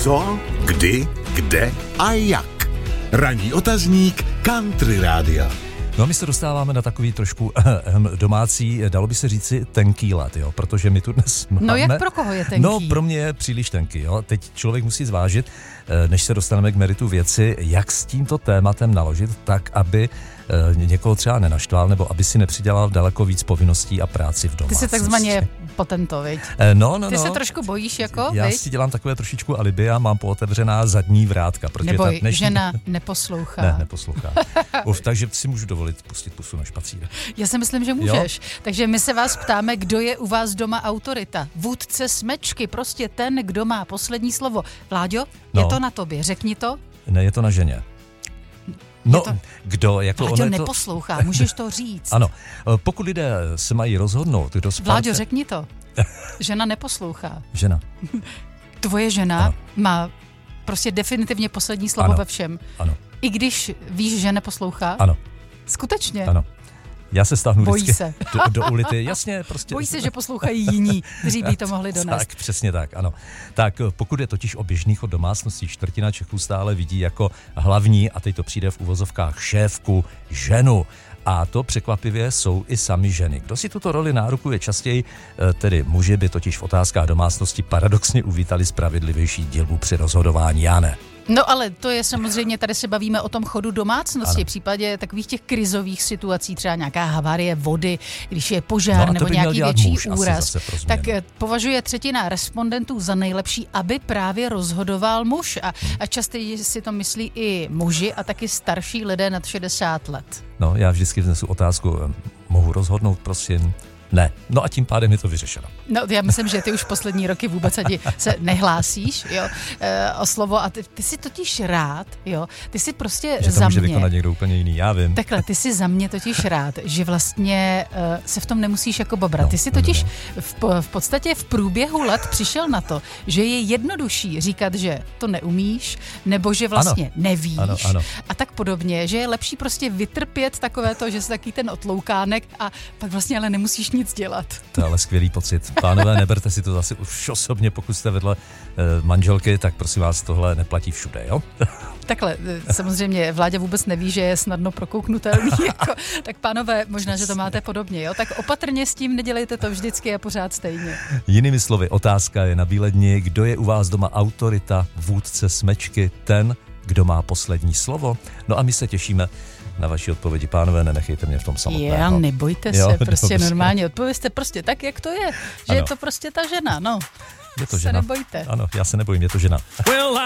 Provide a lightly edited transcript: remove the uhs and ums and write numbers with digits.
Co, kdy, kde a jak. Ranní otazník Country Rádia. No a my se dostáváme na takový trošku domácí, dalo by se říci tenký led, jo, protože my tu dnes máme... No jak pro koho je tenký? No pro mě je příliš tenký, jo. Teď člověk musí zvážit, než se dostaneme k meritu věci, jak s tímto tématem naložit tak, aby někoho třeba nenaštval, nebo aby si nepřidělal daleko víc povinností a práci v domácnosti. Ty si takzvaně potento, viď? No. Ty se trošku bojíš, jako, Já viď? si dělám takové trošičku alibi a mám pootevřená zadní vrátka. Neboj, žena neposlouchá. Ne, neposlouchá. Takže si můžu dovolit pustit pusu na špacír. Já si myslím, že můžeš. Jo? Takže my se vás ptáme, kdo je u vás doma autorita. Vůdce smečky, prostě ten, kdo má poslední slovo. Vláďo, je to na tobě, řekni to. Ne, je to na ženě. No, kdo? Jako Vláďo neposlouchá, můžeš to říct. Ano, pokud lidé se mají rozhodnout, kdo sparte... Vláďo, řekni to. Žena neposlouchá. Žena. Tvoje žena má prostě definitivně poslední slovo ve všem. Ano. I když víš, že neposlouchá? Ano. Skutečně? Ano. Já se stáhnu vždycky do ulity. Jasně, prostě. Bojí se, že poslouchají jiní, kteří by to mohli donést. Tak, přesně tak, ano. Tak pokud je totiž o běžných od domácností, čtvrtina Čechů stále vidí jako hlavní, a teď to přijde v uvozovkách, šéfku, ženu. A to překvapivě jsou i sami ženy. Kdo si tuto roli nárokuje častěji, tedy muži by totiž v otázkách domácnosti paradoxně uvítali spravedlivější dělbu při rozhodování, já ne. No ale to je samozřejmě, tady se bavíme o tom chodu domácnosti, v případě takových těch krizových situací, třeba nějaká havárie vody, když je požár nebo nějaký větší úraz, tak považuje třetina respondentů za nejlepší, aby právě rozhodoval muž. A častěji si to myslí i muži a taky starší lidé nad 60 let. No, já vždycky vznesu otázku, mohu rozhodnout, prosím? Ne. No a tím pádem je to vyřešeno. No, já myslím, že ty už poslední roky vůbec ani se nehlásíš, jo, o slovo a ty jsi totiž rád, jo, ty jsi prostě že to za může mě... vykonat někdo úplně jiný, já vím. Takhle, ty jsi za mě totiž rád, že vlastně se v tom nemusíš jako babrat. Ty jsi totiž v podstatě v průběhu let přišel na to, že je jednodušší říkat, že to neumíš, nebo že vlastně nevíš a tak podobně, že je lepší prostě vytrpět takové to, že jsi taky ten otloukánek a pak vlastně ale nemusíš nic dělat. To je ale skvělý pocit. Pánové, neberte si to zase už osobně, pokud jste vedle manželky, tak prosím vás, tohle neplatí všude, jo? Takhle, samozřejmě Vláďa vůbec neví, že je snadno prokouknutelný. Jako, tak pánové, možná, že to máte podobně, jo? Tak opatrně s tím, nedělejte to vždycky a pořád stejně. Jinými slovy, otázka je na bíledni, kdo je u vás doma autorita, vůdce smečky, ten, kdo má poslední slovo. No a my se těšíme na vaši odpovědi, pánové, nenechejte mě v tom samotného. Nebojte se, prostě normálně odpovězte prostě tak, jak to je, že je to prostě ta žena, no. Je to žena. Se nebojte. Ano, já se nebojím, je to žena.